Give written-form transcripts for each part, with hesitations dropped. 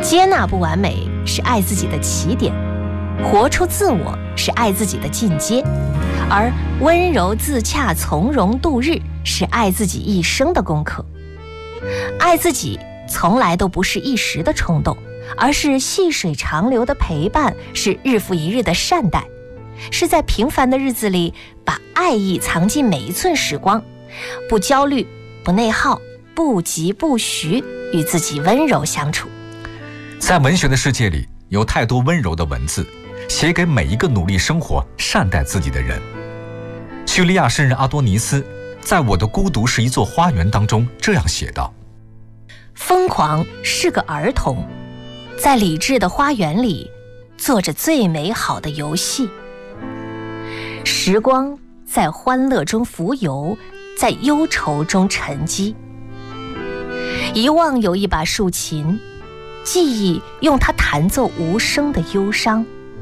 接纳不完美是爱自己的起点，活出自我是爱自己的进阶，而温柔自洽、从容度日是爱自己一生的功课。爱自己从来都不是一时的冲动，而是细水长流的陪伴，是日复一日的善待，是在平凡的日子里把爱意藏进每一寸时光，不焦虑，不内耗，不急不徐，与自己温柔相处。 在文学的世界里，有太多温柔的文字，写给每一个努力生活、善待自己的人。叙利亚诗人阿多尼斯在《我的孤独是一座花园》当中这样写道： 疯狂是个儿童，在理智的花园里做着最美好的游戏。时光在欢乐中浮游，在忧愁中沉积。遗忘有一把竖琴，记忆用它弹奏无声的忧伤。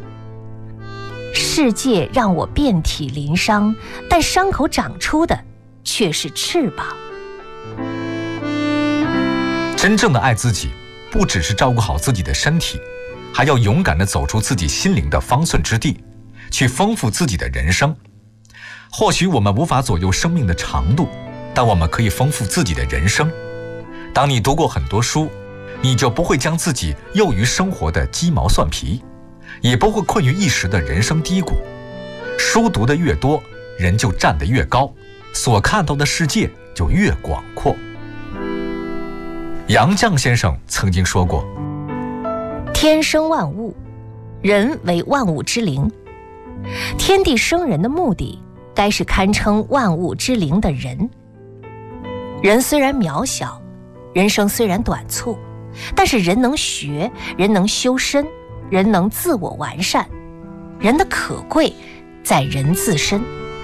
世界让我遍体鳞伤，但伤口长出的却是翅膀。 真正的爱自己，不只是照顾好自己的身体，还要勇敢地走出自己心灵的方寸之地，去丰富自己的人生。或许我们无法左右生命的长度，但我们可以丰富自己的人生。当你读过很多书，你就不会将自己囿于生活的鸡毛蒜皮，也不会困于一时的人生低谷。书读得越多，人就站得越高，所看到的世界就越广阔。杨绛先生曾经说过： 天生万物，人为万物之灵。天地生人的目的，该是堪称万物之灵的人。人虽然渺小，人生虽然短促，但是人能学，人能修身，人能自我完善，人的可贵在人自身。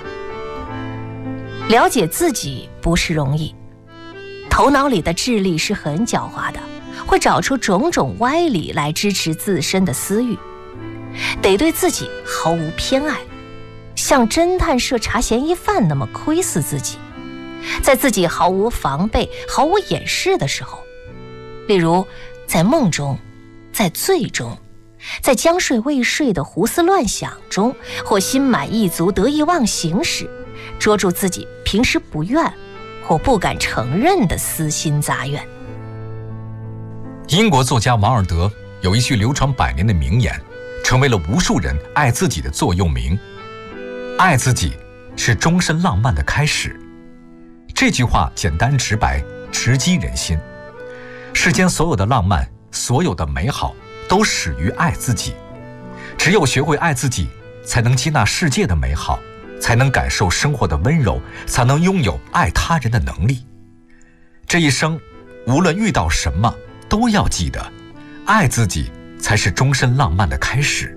了解自己不是容易，头脑里的智力是很狡猾的，会找出种种歪理来支持自身的私欲。得对自己毫无偏爱，像侦探设查嫌疑犯那么窥伺自己，在自己毫无防备、毫无掩饰的时候，例如在梦中，在醉中，在将睡未睡的胡思乱想中，或心满意足、得意忘形时，捉住自己平时不愿或不敢承认的私心杂愿。 英国作家王尔德有一句流传百年的名言，成为了无数人爱自己的座右铭：爱自己是终身浪漫的开始。这句话简单直白，直击人心。世间所有的浪漫，所有的美好，都始于爱自己。只有学会爱自己，才能接纳世界的美好，才能感受生活的温柔，才能拥有爱他人的能力。这一生，无论遇到什么，都要记得，爱自己才是终身浪漫的开始。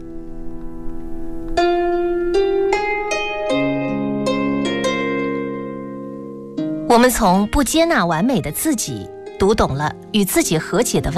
我们从不接纳完美的自己，读懂了与自己和解的